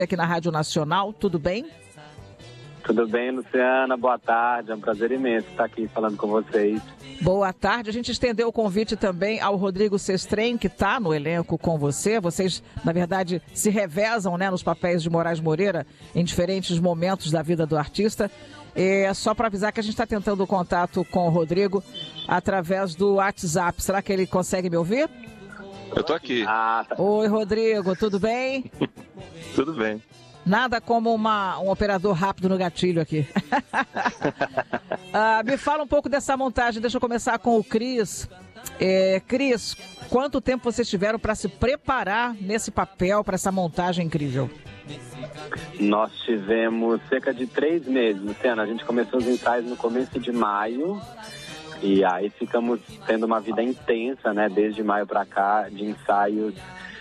aqui na Rádio Nacional, tudo bem? Tudo bem, Luciana? Boa tarde, é um prazer imenso estar aqui falando com vocês. Boa tarde, a gente estendeu o convite também ao Rodrigo Sestrem, que está no elenco com você. Vocês, na verdade, se revezam, né, nos papéis de Moraes Moreira em diferentes momentos da vida do artista. Só para avisar que a gente está tentando o contato com o Rodrigo através do WhatsApp. Será que ele consegue me ouvir? Eu tô aqui. Tá. Oi, Rodrigo, tudo bem? Tudo bem. Nada como um operador rápido no gatilho aqui. Me fala um pouco dessa montagem. Deixa eu começar com o Cris. Cris, quanto tempo vocês tiveram para se preparar nesse papel, para essa montagem incrível? Nós tivemos cerca de 3 meses, Luciana. A gente começou os ensaios no começo de maio. E aí ficamos tendo uma vida intensa, né? Desde maio para cá, de ensaios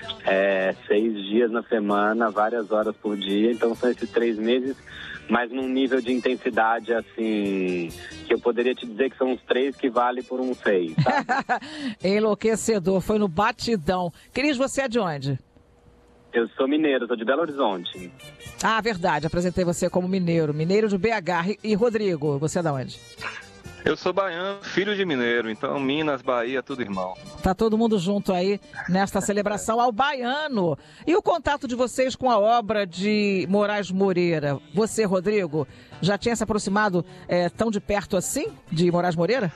6 dias na semana, várias horas por dia. Então são esses 3 meses, mas num nível de intensidade assim, que eu poderia te dizer que são uns 3 que vale por um 6, tá? Enlouquecedor, foi no batidão. Cris, você é de onde? Eu sou mineiro, sou de Belo Horizonte. Ah, verdade, apresentei você como mineiro de BH. E Rodrigo, você é de onde? Eu sou baiano, filho de mineiro, então Minas, Bahia, tudo irmão. Tá todo mundo junto aí nesta celebração ao baiano. E o contato de vocês com a obra de Moraes Moreira? Você, Rodrigo, já tinha se aproximado tão de perto assim de Moraes Moreira?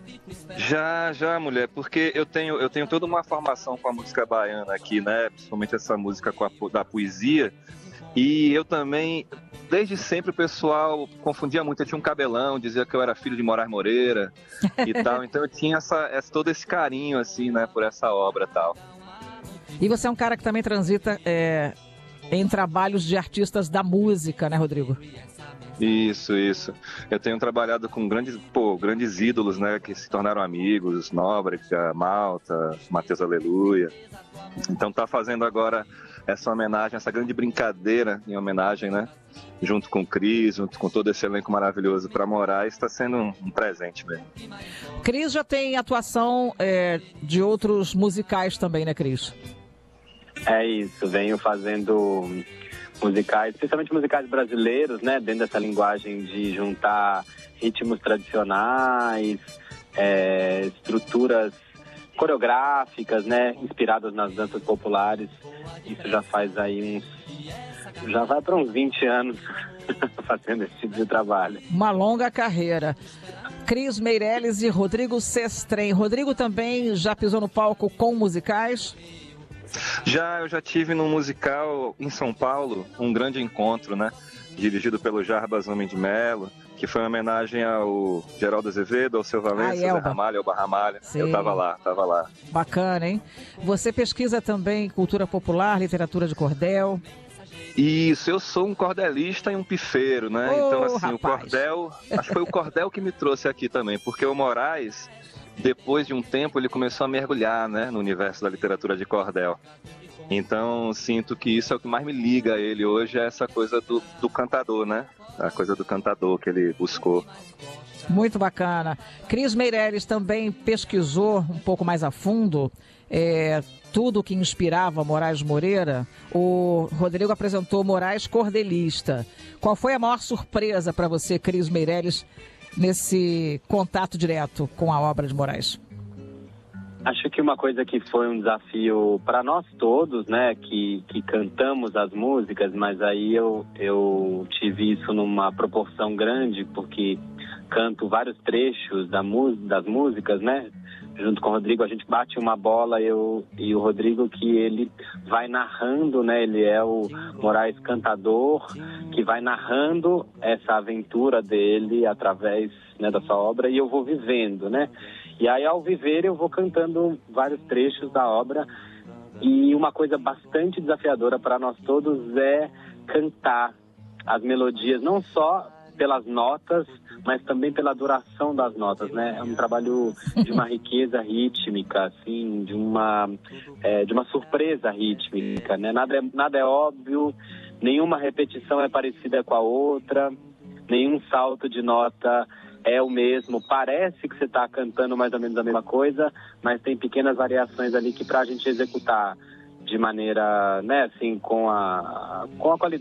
Já, mulher, porque eu tenho toda uma formação com a música baiana aqui, né? Principalmente essa música da poesia. E eu também, desde sempre o pessoal confundia muito, eu tinha um cabelão, dizia que eu era filho de Moraes Moreira e tal, então eu tinha todo esse carinho, assim, né, por essa obra e tal. E você é um cara que também transita em trabalhos de artistas da música, né, Rodrigo? Isso. Eu tenho trabalhado com grandes ídolos, né, que se tornaram amigos, Nóbrega, Malta, Matheus Aleluia. Então tá fazendo agora essa homenagem, essa grande brincadeira em homenagem, né? Junto com o Cris, junto com todo esse elenco maravilhoso para Moraes, está sendo um presente mesmo. Cris já tem atuação de outros musicais também, né, Cris? É isso, venho fazendo musicais, principalmente musicais brasileiros, né? Dentro dessa linguagem de juntar ritmos tradicionais, estruturas coreográficas, né, inspiradas nas danças populares. Isso já faz aí já vai para uns 20 anos fazendo esse tipo de trabalho. Uma longa carreira. Cris Meireles e Rodrigo Sestrem. Rodrigo também já pisou no palco com musicais? Eu já tive num musical em São Paulo, Um Grande Encontro, né, dirigido pelo Jarbas Homem de Melo, que foi uma homenagem ao Geraldo Azevedo, ao Seu Valença, ao Zé Ramalho, ao Barramalha. Sim. Eu tava lá. Bacana, hein? Você pesquisa também cultura popular, literatura de cordel? Isso, eu sou um cordelista e um pifeiro, né? Então, assim, rapaz. O cordel, acho que foi o cordel que me trouxe aqui também, porque o Moraes, depois de um tempo, ele começou a mergulhar, né, no universo da literatura de cordel. Então, sinto que isso é o que mais me liga a ele hoje, é essa coisa do cantador, né? A coisa do cantador que ele buscou. Muito bacana. Cris Meireles também pesquisou um pouco mais a fundo tudo que inspirava Moraes Moreira. O Rodrigo apresentou Moraes cordelista. Qual foi a maior surpresa para você, Cris Meireles, nesse contato direto com a obra de Moraes? Acho que uma coisa que foi um desafio para nós todos, né, que cantamos as músicas, mas aí eu tive isso numa proporção grande, porque canto vários trechos das músicas, né, junto com o Rodrigo. A gente bate uma bola, eu e o Rodrigo, que ele vai narrando, né, ele é o Moraes cantador, que vai narrando essa aventura dele através, né, da sua obra, e eu vou vivendo, né. E aí, ao viver, eu vou cantando vários trechos da obra. E uma coisa bastante desafiadora para nós todos é cantar as melodias, não só pelas notas, mas também pela duração das notas, né? É um trabalho de uma riqueza rítmica, assim, de uma surpresa rítmica, né? Nada é óbvio, nenhuma repetição é parecida com a outra, nenhum salto de nota é o mesmo. Parece que você está cantando mais ou menos a mesma coisa, mas tem pequenas variações ali que, para a gente executar de maneira, né, assim, com a qualidade